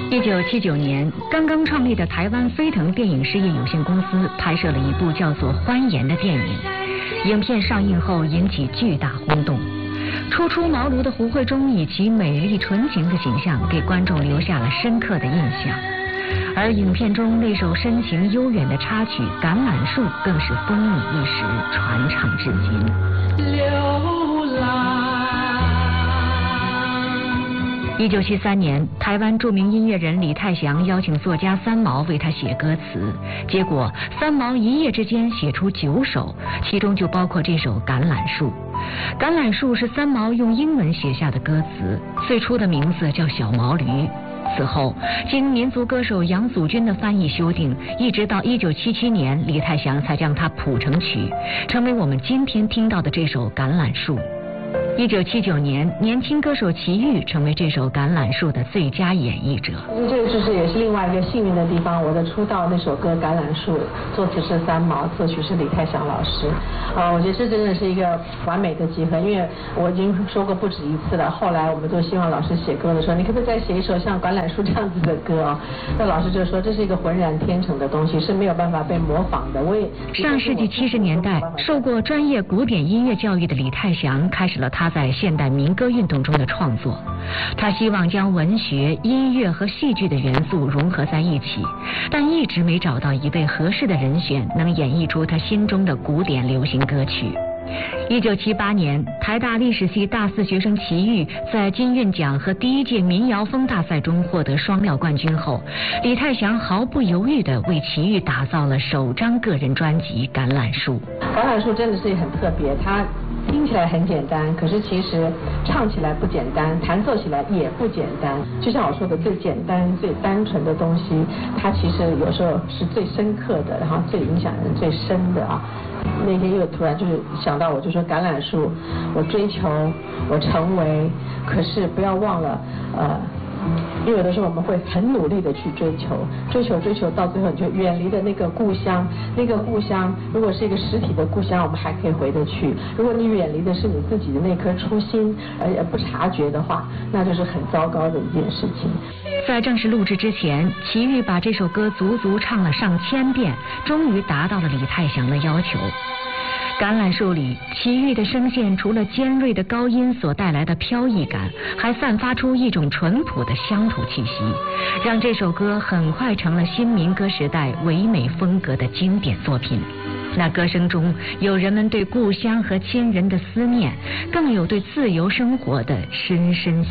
1979年，刚刚创立的台湾飞腾电影事业有限公司拍摄了一部叫做《欢颜》的电影。影片上映后引起巨大轰动。初出茅庐的胡慧中以其美丽纯情的形象，给观众留下了深刻的印象。而影片中那首深情悠远的插曲《橄榄树》更是风靡一时，传唱至今。流浪。1973年，台湾著名音乐人李泰祥邀请作家三毛为他写歌词，结果三毛一夜之间写出9首，其中就包括这首《橄榄树》。橄榄树是三毛用英文写下的歌词，最初的名字叫小毛驴。此后，经民族歌手杨祖君的翻译修订，一直到1977年，李泰祥才将它谱成曲，成为我们今天听到的这首《橄榄树》。1979年，年轻歌手齐豫成为这首《橄榄树》的最佳演绎者。 这个就是也是另外一个幸运的地方。我的出道那首歌《橄榄树》，作词是三毛，作曲是李泰祥老师。我觉得这真的是一个完美的集合，因为我已经说过不止一次了。后来我们就希望老师写歌的时候，你可不可以再写一首像《橄榄树》这样子的歌啊？那老师就说这是一个浑然天成的东西，是没有办法被模仿的。 上世纪70年代，受过专业古典音乐教育的李泰祥开始了他在现代民歌运动中的创作。他希望将文学、音乐和戏剧的元素融合在一起，但一直没找到一位合适的人选能演绎出他心中的古典流行歌曲。1978年，台大历史系大四学生齐豫在金韵奖和第1届民谣风大赛中获得双料冠军后，李泰祥毫不犹豫地为齐豫打造了首张个人专辑《橄榄树》。 橄榄树真的是很特别，它听起来很简单，可是其实唱起来不简单，弹奏起来也不简单。就像我说的，最简单、最单纯的东西，它其实有时候是最深刻的，然后最影响人最深的啊。那天又突然就是想到，我就说橄榄树，我追求，我成为，可是不要忘了，因为有的时候我们会很努力的去追求，到最后你就远离的那个故乡。那个故乡如果是一个实体的故乡，我们还可以回得去；如果你远离的是你自己的那颗初心，而不察觉的话，那就是很糟糕的一件事情。 在正式录制之前，齐豫把这首歌足足唱了上千遍，终于达到了李泰祥的要求。橄榄树里，齐豫的声线除了尖锐的高音所带来的飘逸感，还散发出一种淳朴的乡土气息，让这首歌很快成了新民歌时代唯美风格的经典作品。那歌声中有人们对故乡和亲人的思念，更有对自由生活的深深